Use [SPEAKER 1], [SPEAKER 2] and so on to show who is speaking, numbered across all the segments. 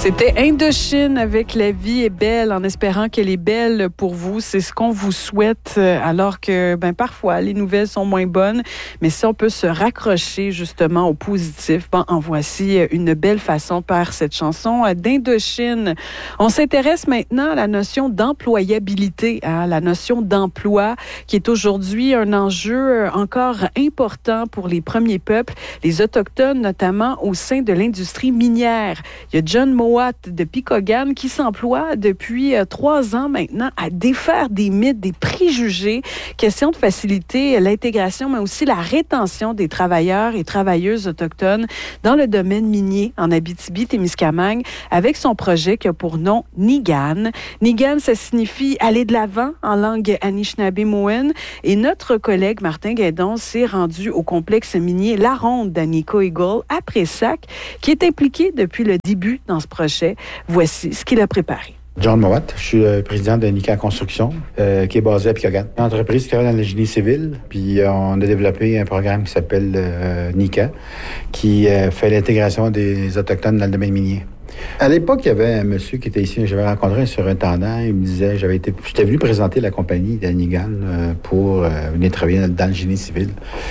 [SPEAKER 1] C'était Indochine avec La vie est belle, en espérant qu'elle est belle pour vous. C'est ce qu'on vous souhaite, alors que parfois les nouvelles sont moins bonnes. Mais si on peut se raccrocher justement au positif, en voici une belle façon par cette chanson d'Indochine. On s'intéresse maintenant à la notion d'employabilité, à la notion d'emploi, qui est aujourd'hui un enjeu encore important pour les premiers peuples, les Autochtones, notamment au sein de l'industrie minière. Il y a John Mowat de Picogan qui s'emploie depuis 3 ans maintenant à défaire des mythes, des préjugés, question de faciliter l'intégration, mais aussi la rétention des travailleurs et travailleuses autochtones dans le domaine minier en Abitibi-Témiscamingue avec son projet qui a pour nom Niigaan. Niigaan, ça signifie aller de l'avant en langue Anishinaabe-Moine, et notre collègue Martin Guédon s'est rendu au complexe minier La Ronde d'Anico Eagle à Pressac, qui est impliqué depuis le début dans ce projet. Voici ce qu'il a préparé.
[SPEAKER 2] John Mowat, je suis le président de Niigaan Construction, qui est basé à Picogan. Une entreprise qui travaille dans le génie civil, puis on a développé un programme qui s'appelle Niigaan, qui fait l'intégration des Autochtones dans le domaine minier. À l'époque, il y avait un monsieur qui était ici, j'avais rencontré un surintendant, il me disait, j'étais venu présenter la compagnie de Niigaan pour venir travailler dans le génie civil.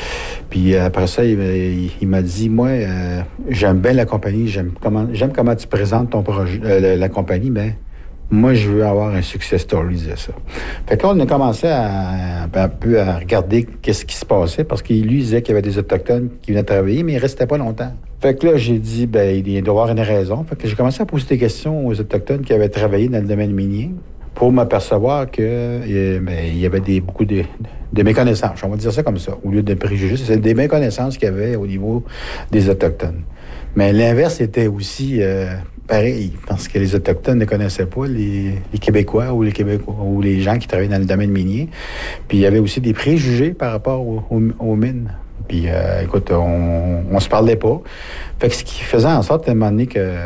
[SPEAKER 2] Puis après ça, il m'a dit, moi, j'aime bien la compagnie, j'aime comment tu présentes ton projet, la compagnie, mais moi, je veux avoir un success story de ça. Fait que là, on a commencé un peu à regarder qu'est-ce qui se passait, parce qu'il lui disait qu'il y avait des Autochtones qui venaient travailler, mais ils restaient pas longtemps. Fait que là, j'ai dit, il doit y avoir une raison. Fait que j'ai commencé à poser des questions aux Autochtones qui avaient travaillé dans le domaine minier pour m'apercevoir que il y avait beaucoup de méconnaissances. On va dire ça comme ça. Au lieu de préjugés, c'est des méconnaissances qu'il y avait au niveau des Autochtones. Mais l'inverse était aussi pareil, parce que les Autochtones ne connaissaient pas les Québécois ou les gens qui travaillaient dans le domaine minier. Puis il y avait aussi des préjugés par rapport aux mines. Puis, écoute, on se parlait pas. Fait que ce qui faisait en sorte, à un moment donné,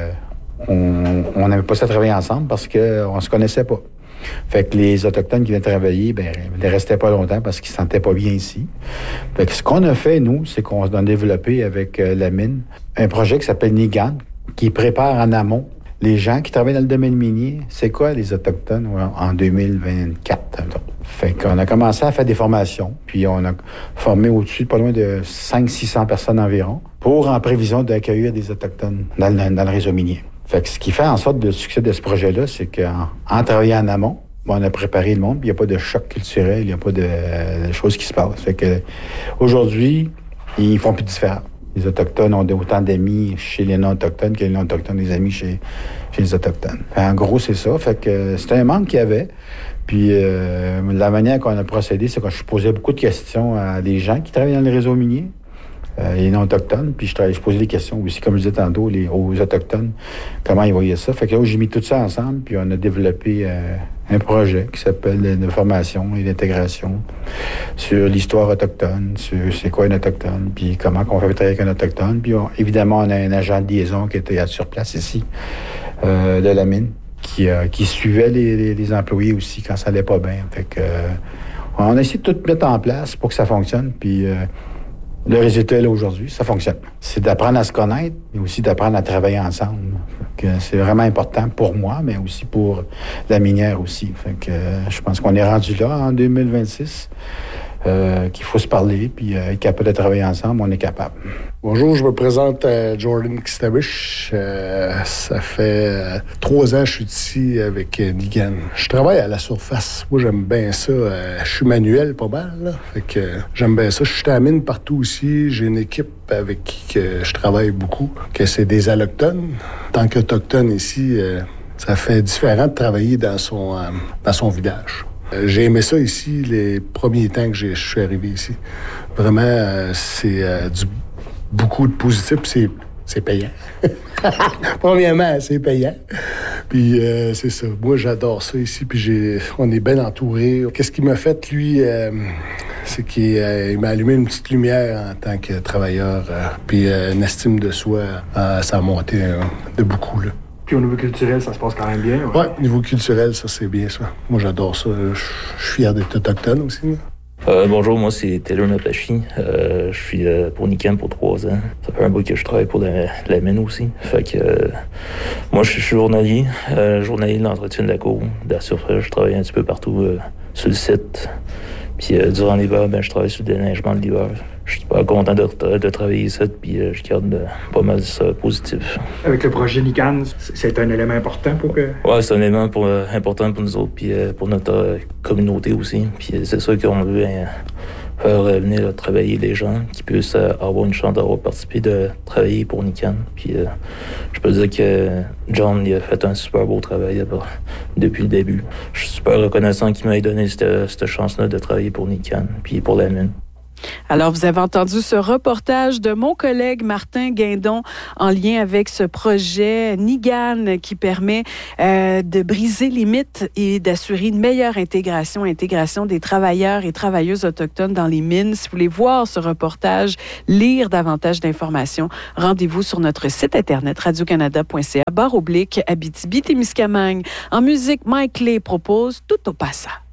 [SPEAKER 2] qu'on n'avait pas ça à travailler ensemble parce qu'on se connaissait pas. Fait que les Autochtones qui venaient travailler, ils ne restaient pas longtemps parce qu'ils ne se sentaient pas bien ici. Fait que ce qu'on a fait, nous, c'est qu'on a développé avec la mine un projet qui s'appelle Niigaan, qui prépare en amont les gens qui travaillent dans le domaine minier. C'est quoi les Autochtones en 2024? Fait qu'on a commencé à faire des formations, puis on a formé au-dessus de pas loin de 500-600 personnes environ pour en prévision d'accueillir des Autochtones dans le réseau minier. Fait que ce qui fait en sorte le succès de ce projet-là, c'est qu'en travaillant en amont, on a préparé le monde, puis il n'y a pas de choc culturel, il n'y a pas de choses qui se passent. Fait que aujourd'hui, ils font plus différent. Les Autochtones ont autant d'amis chez les non-Autochtones que les non-Autochtones des amis chez les Autochtones. En gros, c'est ça. Fait que c'était un manque qu'il y avait. Puis la manière qu'on a procédé, c'est que je posais beaucoup de questions à des gens qui travaillent dans le réseau minier, les non-Autochtones. Puis je posais des questions aussi, comme je disais tantôt, aux Autochtones, comment ils voyaient ça. Fait que là, j'ai mis tout ça ensemble, puis on a développé un projet qui s'appelle de formation et d'intégration sur l'histoire autochtone, sur c'est quoi un Autochtone, puis comment on fait travailler avec un Autochtone. Puis évidemment, on a un agent de liaison qui était sur place ici, de la mine, qui suivait les employés aussi quand ça allait pas bien. Fait que on a essayé de tout mettre en place pour que ça fonctionne, puis le résultat est là aujourd'hui, ça fonctionne. C'est d'apprendre à se connaître, mais aussi d'apprendre à travailler ensemble. Fait que c'est vraiment important pour moi, mais aussi pour la minière aussi. Fait que je pense qu'on est rendu là en 2026, qu'il faut se parler, puis être capable de travailler ensemble, on est capable.
[SPEAKER 3] Bonjour, je me présente Jordan Kistabish. Ça fait 3 ans que je suis ici avec Niigaan. Je travaille à la surface. Moi, j'aime bien ça. Je suis manuel pas mal, là. Fait que j'aime bien ça. Je suis à la mine partout ici. J'ai une équipe avec qui je travaille beaucoup, que c'est des allochtones. En tant qu'autochtone ici, ça fait différent de travailler dans son village. J'ai aimé ça ici les premiers temps que je suis arrivé ici. Vraiment, c'est beaucoup de positif, c'est payant. Premièrement, c'est payant. Puis c'est ça. Moi, j'adore ça ici, puis on est bien entouré. Qu'est-ce qu'il m'a fait, lui, c'est qu'il m'a allumé une petite lumière en tant que travailleur, puis une estime de soi, ça a monté de beaucoup, là.
[SPEAKER 4] Puis au niveau culturel, ça se passe quand même bien?
[SPEAKER 3] Ouais, au niveau culturel, ça, c'est bien ça. Moi, j'adore ça. Je suis fier d'être autochtone aussi, là.
[SPEAKER 5] Bonjour, moi c'est Taylor Napachi. Je suis pour Nicam pour 3 ans. Ça fait un bout que je travaille pour la mine aussi. Fait que moi je suis journalier de l'entretien de la cour. De la surface, je travaille un petit peu partout sur le site. Puis durant l'hiver, je travaille sur le déneigement de l'hiver. Je suis pas content de travailler ici, puis je garde pas mal ça positif.
[SPEAKER 4] Avec le projet Nican, c'est un élément important pour que...
[SPEAKER 5] Ouais, c'est un élément important pour nous autres, puis pour notre communauté aussi. Puis c'est ça qu'on veut faire venir travailler les gens qui puissent avoir une chance d'avoir participé de travailler pour Nican. Puis je peux dire que John il a fait un super beau travail depuis le début. Je suis super reconnaissant qu'il m'ait donné cette chance-là de travailler pour Nican, puis pour la mine.
[SPEAKER 1] Alors, vous avez entendu ce reportage de mon collègue Martin Guindon en lien avec ce projet Nigan qui permet de briser les mythes et d'assurer une meilleure intégration des travailleurs et travailleuses autochtones dans les mines. Si vous voulez voir ce reportage, lire davantage d'informations, rendez-vous sur notre site internet radiocanada.ca/Abitibi-Témiscamingue. En musique, Mike Lay propose Tout au passage.